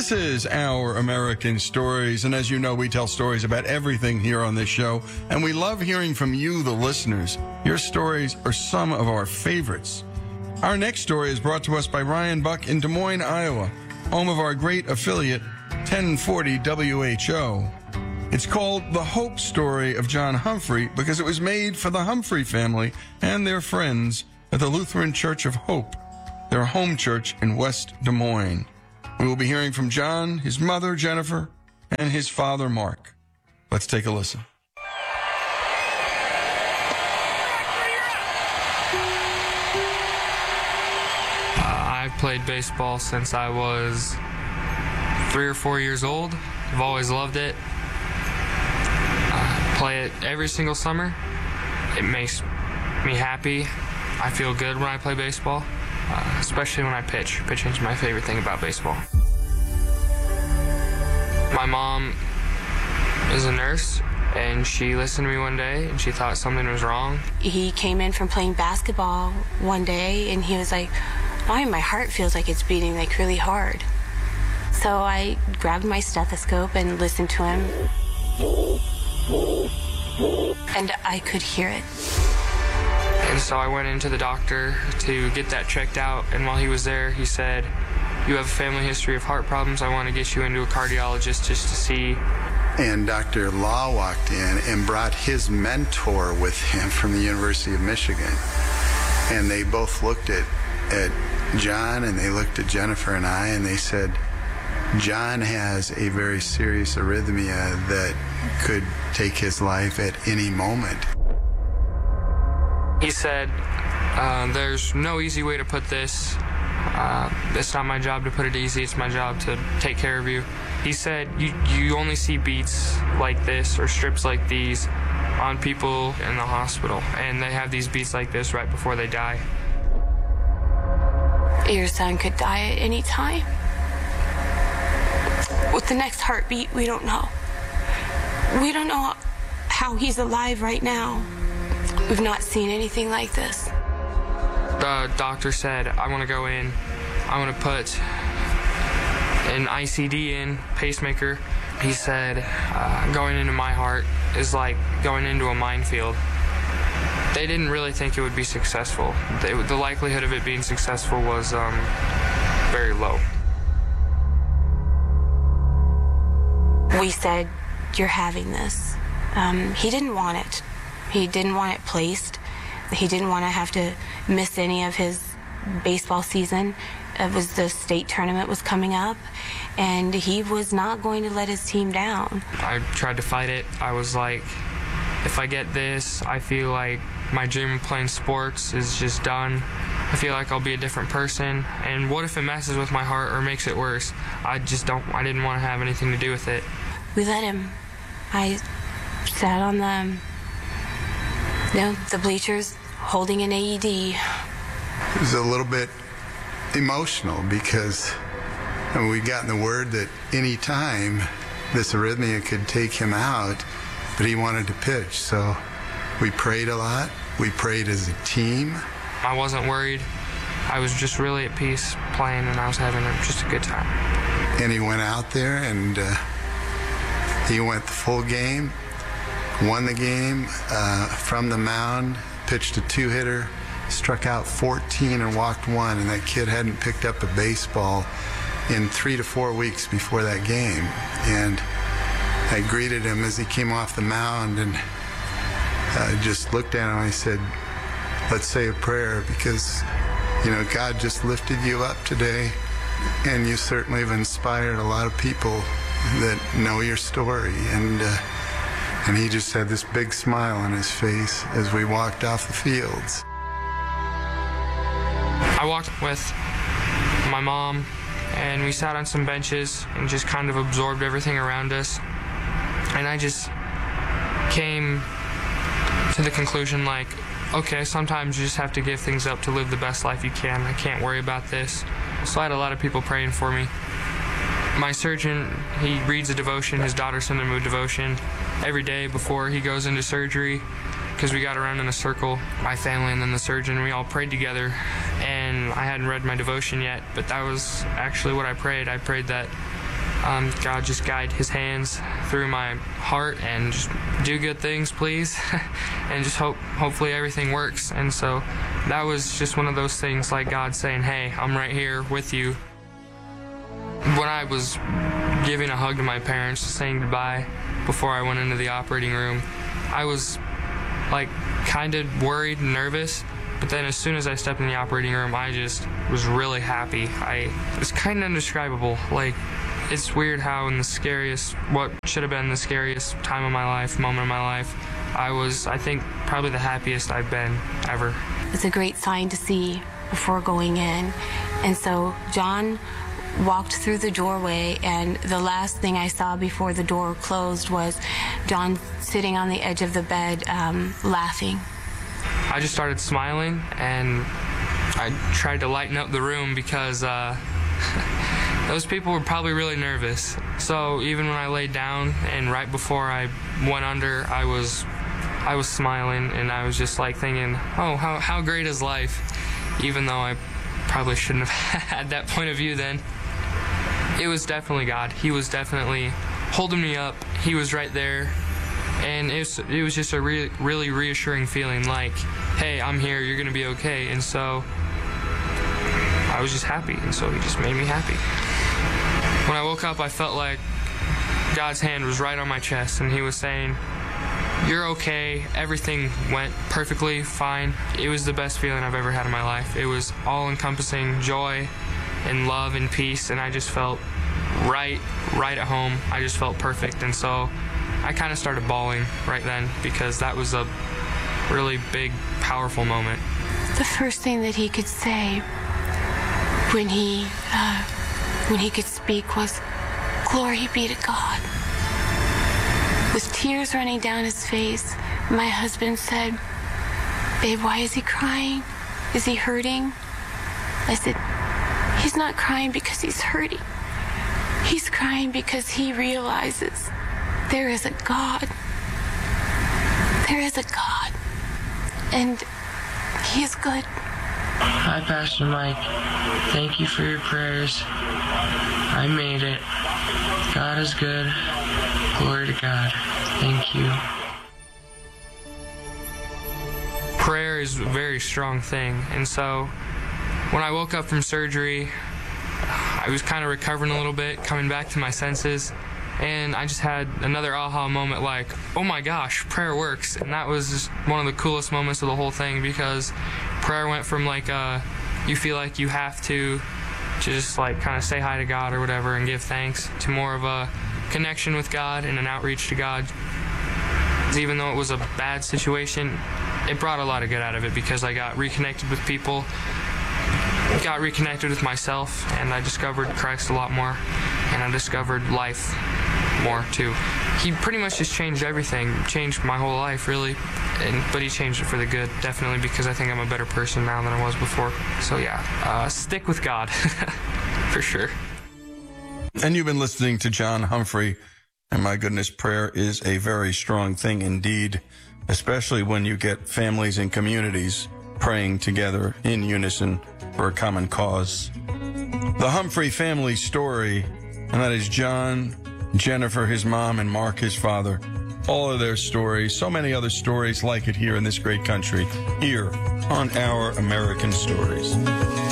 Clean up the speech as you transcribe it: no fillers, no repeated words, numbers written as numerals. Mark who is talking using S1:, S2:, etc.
S1: This is Our American Stories, and as you know, we tell stories about everything here on this show, and we love hearing from you, the listeners. Your stories are some of our favorites. Our next story is brought to us by Ryan Buck in Des Moines, Iowa, home of our great affiliate, 1040 WHO. It's called The Hope Story of John Humphrey because it was made for the Humphrey family and their friends at the Lutheran Church of Hope, their home church in West Des Moines. We will be hearing from John, his mother, Jennifer, and his father, Mark. Let's take a listen.
S2: I've played baseball since I was 3 or 4 years old. I've always loved it. Play it every single summer. It makes me happy. I feel good when I play baseball. Especially when I pitch. Pitching is my favorite thing about baseball. My mom is a nurse, and she listened to me one day, and she thought something was wrong.
S3: He came in from playing basketball one day, and he was like, "Why, my heart feels like it's beating like really hard." So I grabbed my stethoscope and listened to him, and I could hear it.
S2: And so I went into the doctor to get that checked out, and while he was there, he said, "You have a family history of heart problems. I want to get you into a cardiologist just to see."
S4: And Dr. Law walked in and brought his mentor with him from the University of Michigan. And they both looked at John, and they looked at Jennifer and I, and they said, "John has a very serious arrhythmia that could take his life at any moment."
S2: He said, "There's no easy way to put this. It's not my job to put it easy. It's my job to take care of you." He said, you only see beats like this or strips like these on people in the hospital, and they have these beats like this right before they die.
S3: Your son could die at any time. With the next heartbeat, we don't know. We don't know how he's alive right now. We've not seen anything like this.
S2: The doctor said, "I want to go in. I want to put an ICD in, pacemaker." He said, "Going into my heart is like going into a minefield." They didn't really think it would be successful. The likelihood of it being successful was very low.
S3: We said, "You're having this." He didn't want it. He didn't want it placed. He didn't want to have to miss any of his baseball season. It was the state tournament was coming up, and he was not going to let his team down.
S2: I tried to fight it. I was like, if I get this, I feel like my dream of playing sports is just done. I feel like I'll be a different person, and what if it messes with my heart or makes it worse? I didn't want to have anything to do with it.
S3: We let him. I sat on the bleachers holding an AED.
S4: It was a little bit emotional because we'd gotten the word that any time this arrhythmia could take him out, but he wanted to pitch. So we prayed a lot. We prayed as a team.
S2: I wasn't worried. I was just really at peace playing, and I was having just a good time.
S4: And he went out there, and he went the full game, won the game from the mound, pitched a 2-hitter, struck out 14 and walked 1, and that kid hadn't picked up a baseball in 3 to 4 weeks before that game. And I greeted him as he came off the mound, and I just looked at him and I said, "Let's say a prayer, because God just lifted you up today, and you certainly have inspired a lot of people that know your story." And he just had this big smile on his face as we walked off the fields.
S2: I walked with my mom, and we sat on some benches and just kind of absorbed everything around us. And I just came to the conclusion, like, okay, sometimes you just have to give things up to live the best life you can. I can't worry about this. So I had a lot of people praying for me. My surgeon, he reads a devotion. His daughter sent him a devotion every day before he goes into surgery, because we got around in a circle, my family and then the surgeon. We all prayed together, and I hadn't read my devotion yet, but that was actually what I prayed. I prayed that God, just guide his hands through my heart and just do good things, please. And just hopefully everything works. And so that was just one of those things, like God saying, hey, I'm right here with you. When I was giving a hug to my parents, saying goodbye before I went into the operating room, I was like kind of worried and nervous. But then as soon as I stepped in the operating room, I just was really happy. It's kind of indescribable. Like, it's weird how in what should have been the scariest time of my life, moment of my life, I was, I think, probably the happiest I've been ever.
S3: It's a great sign to see before going in. And so John walked through the doorway, and the last thing I saw before the door closed was John sitting on the edge of the bed, laughing.
S2: I just started smiling, and I tried to lighten up the room because those people were probably really nervous. So even when I laid down and right before I went under, I was smiling, and I was just like thinking, oh, how great is life? Even though I probably shouldn't have had that point of view then. It was definitely God. He was definitely holding me up. He was right there. And it was just a really reassuring feeling, like, hey, I'm here, you're going to be okay. And so I was just happy, and so he just made me happy. When I woke up, I felt like God's hand was right on my chest, and he was saying, you're okay, everything went perfectly fine. It was the best feeling I've ever had in my life. It was all-encompassing joy and love and peace, and I just felt right at home. I just felt perfect, and so I kind of started bawling right then because that was a really big, powerful moment.
S3: The first thing that he could say when he could speak was, "Glory be to God." With tears running down his face, my husband said, "Babe, why is he crying? Is he hurting?" I said, "He's not crying because he's hurting. He's crying because he realizes there is a God. There is a God. And he is good."
S5: Hi, Pastor Mike. Thank you for your prayers. I made it. God is good. Glory to God. Thank you.
S2: Prayer is a very strong thing, and so when I woke up from surgery, I was kind of recovering a little bit, coming back to my senses, and I just had another aha moment, like, oh my gosh, prayer works. And that was just one of the coolest moments of the whole thing, because prayer went from like you feel like you have to just like kind of say hi to God or whatever and give thanks, to more of a connection with God and an outreach to God. Even though it was a bad situation, it brought a lot of good out of it, because I got reconnected with people, got reconnected with myself, and I discovered Christ a lot more, and I discovered life more too. He pretty much just changed everything, changed my whole life really, but he changed it for the good, definitely, because I think I'm a better person now than I was before. So yeah, stick with God, for sure.
S1: And you've been listening to John Humphrey, and my goodness, prayer is a very strong thing indeed, especially when you get families and communities praying together in unison for a common cause. The Humphrey family story, and that is John, Jennifer, his mom, and Mark, his father. All of their stories, so many other stories like it here in this great country, here on Our American Stories.